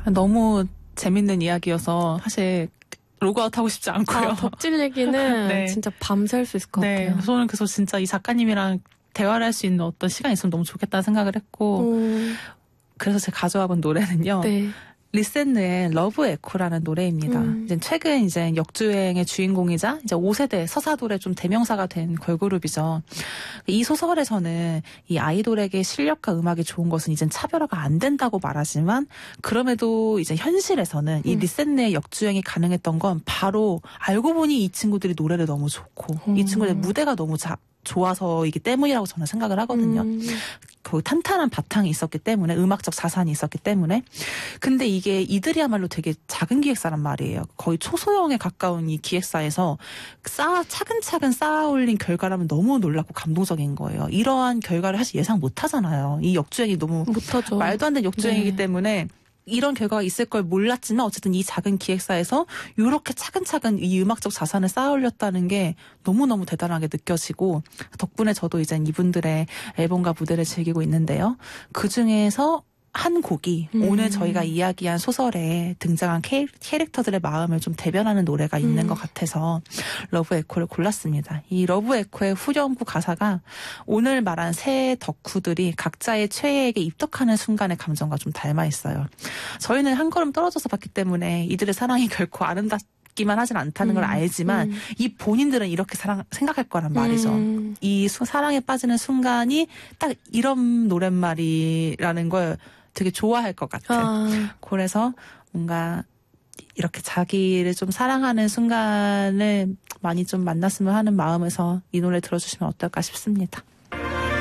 너무 재밌는 이야기여서 사실 로그아웃 하고 싶지 않고요. 덕질 얘기는 네. 진짜 밤샐 수 있을 것 같아요. 저는 그래서 진짜 이 작가님이랑 대화를 할 수 있는 어떤 시간이 있으면 너무 좋겠다는 생각을 했고 그래서 제가 가져와 본 노래는요. 네. 리센느의 러브 에코라는 노래입니다. 이제 최근 이제 역주행의 주인공이자 이제 5세대 서사돌의 좀 대명사가 된 걸그룹이죠. 이 소설에서는 이 아이돌에게 실력과 음악이 좋은 것은 이젠 차별화가 안 된다고 말하지만 그럼에도 이제 현실에서는 이 리센느의 역주행이 가능했던 건 바로 알고 보니 이 친구들이 노래를 너무 좋고 이 친구들의 무대가 너무 좋아서이기 때문이라고 저는 생각을 하거든요. 그 탄탄한 바탕이 있었기 때문에 음악적 자산이 있었기 때문에 근데 이게 이들이야말로 되게 작은 기획사란 말이에요. 거의 초소형에 가까운 이 기획사에서 차근차근 쌓아올린 결과라면 너무 놀랍고 감동적인 거예요. 이러한 결과를 사실 예상 못하잖아요. 이 역주행이 너무 못하죠. 말도 안 되는 역주행이기 때문에 이런 결과가 있을 걸 몰랐지만 어쨌든 이 작은 기획사에서 이렇게 차근차근 이 음악적 자산을 쌓아 올렸다는 게 너무너무 대단하게 느껴지고 덕분에 저도 이제 이분들의 앨범과 무대를 즐기고 있는데요. 그중에서 한 곡이 오늘 저희가 이야기한 소설에 등장한 캐릭터들의 마음을 좀 대변하는 노래가 있는 것 같아서 러브 에코를 골랐습니다. 이 러브 에코의 후렴구 가사가 오늘 말한 새 덕후들이 각자의 최애에게 입덕하는 순간의 감정과 좀 닮아 있어요. 저희는 한 걸음 떨어져서 봤기 때문에 이들의 사랑이 결코 아름답기만 하진 않다는 걸 알지만 이 본인들은 이렇게 생각할 거란 말이죠. 이 사랑에 빠지는 순간이 딱 이런 노랫말이라는 걸 되게 좋아할 것 같은. 그래서 뭔가 이렇게 자기를 좀 사랑하는 순간을 많이 좀 만났으면 하는 마음에서 이 노래 들어주시면 어떨까 싶습니다.